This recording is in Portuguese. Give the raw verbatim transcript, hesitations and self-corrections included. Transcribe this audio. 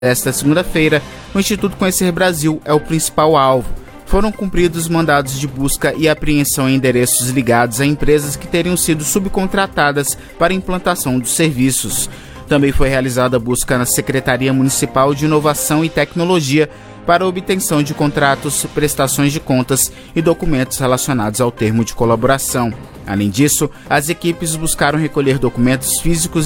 Esta segunda-feira, o Instituto Conhecer Brasil é o principal alvo. Foram cumpridos mandados de busca e apreensão em endereços ligados a empresas que teriam sido subcontratadas para a implantação dos serviços. Também foi realizada busca na Secretaria Municipal de Inovação e Tecnologia para a obtenção de contratos, prestações de contas e documentos relacionados ao termo de colaboração. Além disso, as equipes buscaram recolher documentos físicos